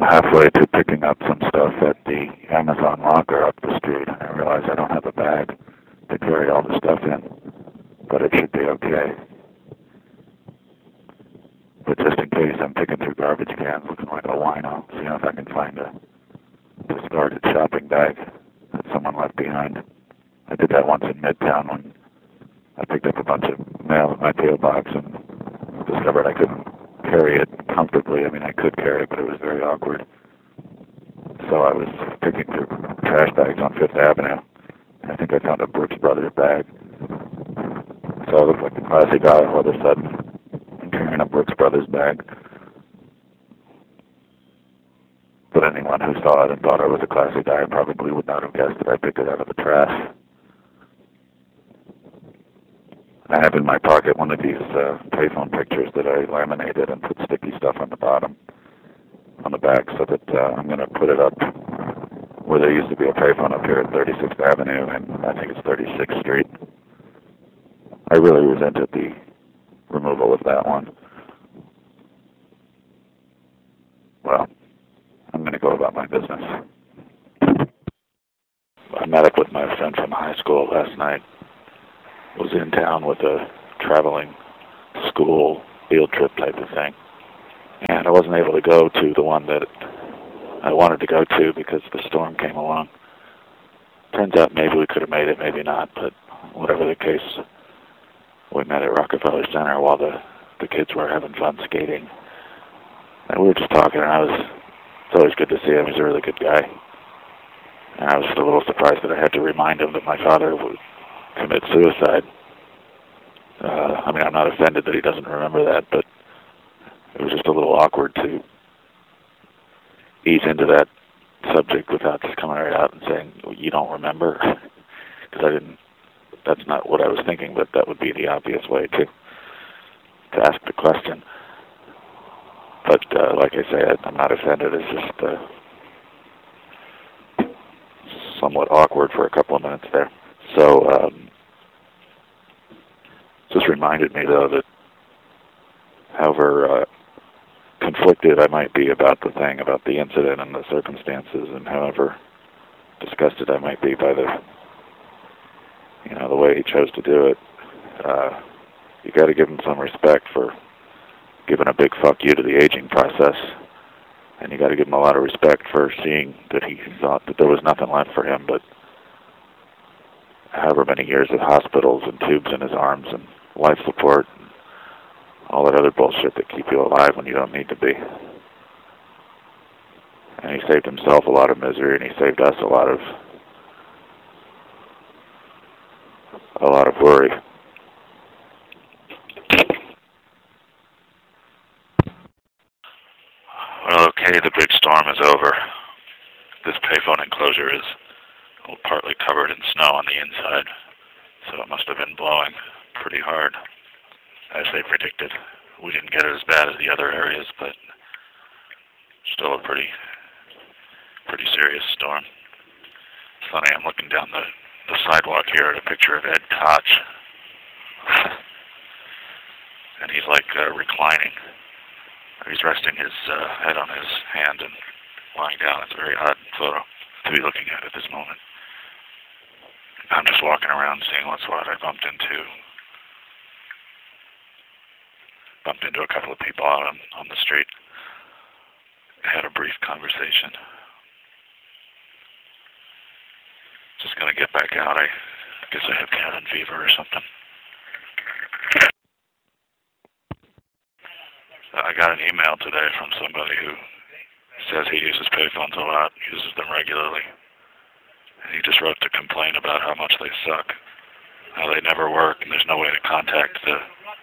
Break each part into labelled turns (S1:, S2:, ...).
S1: halfway to picking up some stuff at the Amazon locker up the street, and I realize I don't have a bag to carry all the stuff in, but it should be okay. But just in case, I'm picking through garbage cans looking like a wino, seeing if I can find a discarded shopping bag that someone left behind. I did that once in Midtown when I picked up a bunch of mail in my P.O. box and discovered I couldn't carry it comfortably. I mean, I could carry it, but it was very awkward. So I was picking through trash bags on Fifth Avenue, and I think I found a Brooks Brothers bag. So I looked like the classy guy all of a sudden. I'm carrying a Brooks Brothers bag. But anyone who saw it and thought I was a classy guy probably would not have guessed that I picked it out of the trash. I have in my pocket one of these payphone pictures that I laminated and put sticky stuff on the bottom, on the back, so that I'm going to put it up where there used to be a payphone up here at 36th Avenue, and I think it's 36th Street. I really resented the removal of that one. Well, I'm going to go about my business. I met up with my friend from high school last night. Was in town with a traveling school field trip type of thing. And I wasn't able to go to the one that I wanted to go to because the storm came along. Turns out maybe we could have made it, maybe not, but whatever the case, we met at Rockefeller Center while the kids were having fun skating. And we were just talking, and it's always good to see him. He's a really good guy. And I was just a little surprised that I had to remind him that my father would commit suicide. I mean, I'm not offended that he doesn't remember that, but it was just a little awkward to ease into that subject without just coming right out and saying, well, you don't remember? Because that's not what I was thinking, but that would be the obvious way to ask the question. But like I say, I'm not offended. It's just somewhat awkward for a couple of minutes there. So, just reminded me, though, that however conflicted I might be about the thing, about the incident and the circumstances, and however disgusted I might be by the way he chose to do it, you got to give him some respect for giving a big fuck you to the aging process, and you got to give him a lot of respect for seeing that he thought that there was nothing left for him but however many years of hospitals and tubes in his arms and life support and all that other bullshit that keep you alive when you don't need to be. And he saved himself a lot of misery, and he saved us a lot of worry. Well, okay, the big storm is over. This payphone enclosure is partly covered in snow on the inside, so it must have been blowing pretty hard, as they predicted. We didn't get it as bad as the other areas, but still a pretty serious storm. It's funny, I'm looking down the sidewalk here at a picture of Ed Koch, and he's like reclining. He's resting his head on his hand and lying down. It's a very odd photo to be looking at this moment. I'm just walking around seeing what's what. I bumped into a couple of people out on the street. Had a brief conversation. Just gonna get back out. I guess I have cabin fever or something. I got an email today from somebody who says he uses payphones a lot, uses them regularly. And he just wrote to complain about how much they suck, how they never work, and there's no way to contact the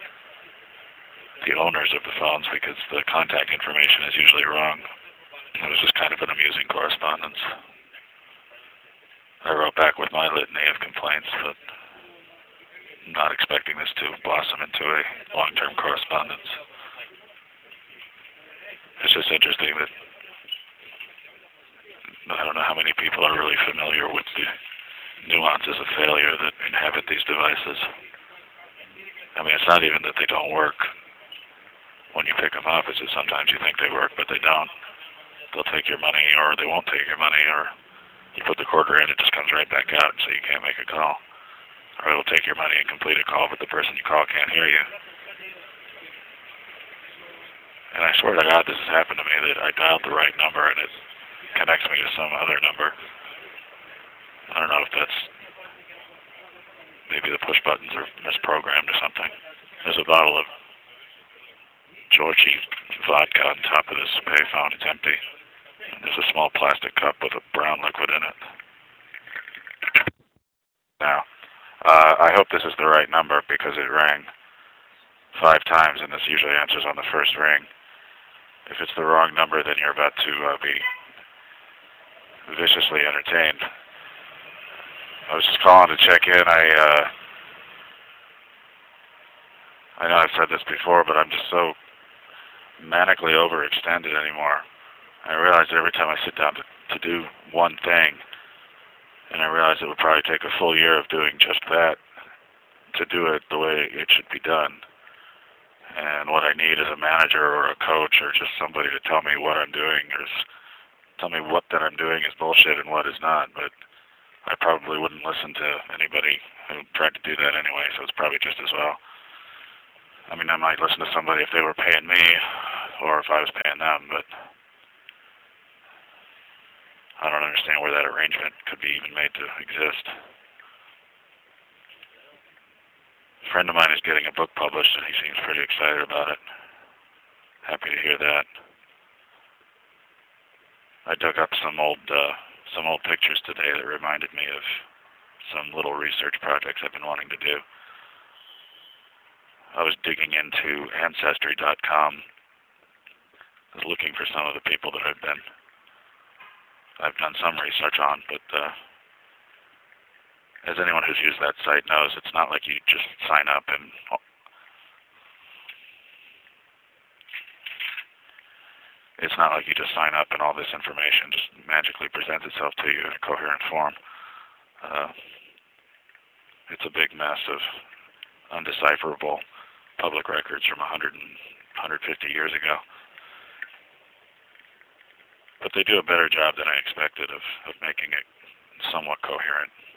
S1: owners of the phones because the contact information is usually wrong. It was just kind of an amusing correspondence. I wrote back with my litany of complaints, but I'm not expecting this to blossom into a long-term correspondence. It's just interesting that I don't know how many people are really familiar with the nuances of failure that inhabit these devices. I mean, it's not even that they don't work when you pick them up. It's just sometimes you think they work, but they don't. they'll take your money, or they won't take your money, or you put the quarter in, it just comes right back out, so you can't make a call. Or it'll take your money and complete a call, but the person you call can't hear you. And I swear to God, this has happened to me, that I dialed the right number and it connects me to some other number. I don't know if that's, maybe the push buttons are misprogrammed or something. There's a bottle of Georgie vodka on top of this payphone. It's empty. And there's a small plastic cup with a brown liquid in it. Now, I hope this is the right number because it rang 5 times and this usually answers on the first ring. If it's the wrong number, then you're about to be viciously entertained. I was just calling to check in. I know I've said this before, but I'm just so manically overextended anymore. I realize every time I sit down to do one thing, and I realize it would probably take a full year of doing just that to do it the way it should be done. And what I need is a manager or a coach or just somebody to tell me what I'm doing, or tell me what that I'm doing is bullshit and what is not. But I probably wouldn't listen to anybody who tried to do that anyway, so it's probably just as well. I mean, I might listen to somebody if they were paying me or if I was paying them, but I don't understand where that arrangement could be even made to exist. A friend of mine is getting a book published and he seems pretty excited about it. Happy to hear that. I dug up some old pictures today that reminded me of some little research projects I've been wanting to do. I was digging into Ancestry.com. I was looking for some of the people that I've done some research on, but as anyone who's used that site knows, it's not like you just sign up and all this information just magically presents itself to you in a coherent form. It's a big mess of undecipherable public records from 150 years ago. But they do a better job than I expected of making it somewhat coherent.